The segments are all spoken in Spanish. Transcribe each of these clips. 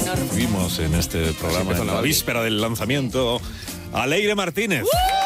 Vimos en este programa, en la víspera del lanzamiento, a Leire Martínez.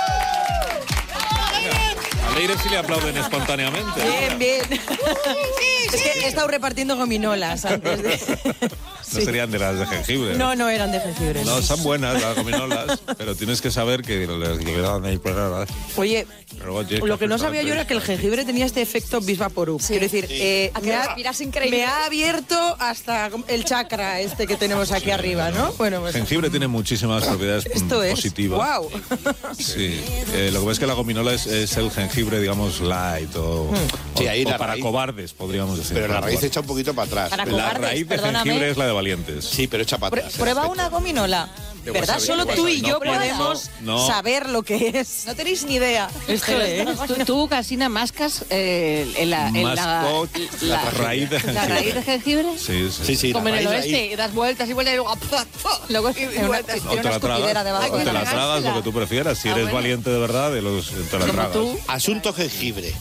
A Leire sí le aplauden espontáneamente. Bien, bien. Es que he estado repartiendo gominolas antes de... No serían de las de jengibre. No, no eran de jengibre. No, son buenas las gominolas, pero tienes que saber que le dan ahí por... Oye, lo que no sabía yo era que el jengibre tenía este efecto Vis Vaporub. Quiero decir, me ha abierto hasta el chakra este que tenemos aquí arriba, ¿no? Bueno, pues... Jengibre tiene muchísimas propiedades positivas. ¡Wow! Sí, lo que ves es que la gominola es el jengibre, digamos, light o para raíz, cobardes, podríamos decir. Pero la raíz echa un poquito para atrás. Para la raíz de jengibre es la de valientes. Sí, pero echa para atrás. Prueba una gominola. ¿Verdad? Solo tú y yo podemos saber lo que es. No tenéis ni idea. Tú Casina, mascas la raíz de jengibre. ¿La raíz de jengibre? Sí. Como en el oeste, das vueltas y vueltas y luego o te la tragas lo que tú prefieras. Si eres valiente de verdad, te la tragas. Asunto jengibre.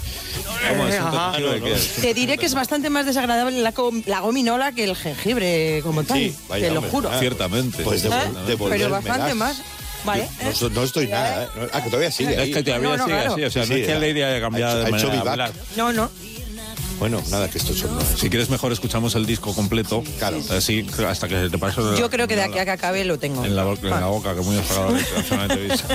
Te diré que es bastante más desagradable la gominola que el jengibre como tal. Sí, vaya, te lo juro. Ciertamente. Pues pero bastante más. Vale. No estoy nada, ¿eh? Que todavía sigue. Es que todavía sigue así. O sea, no es que la idea haya cambiado de manera de hablar. No. Bueno, nada, que estos son... Si quieres mejor escuchamos el disco completo. Claro. Así, hasta que te pase... Yo creo que de aquí a que acabe lo tengo. En la boca, que muy apagado.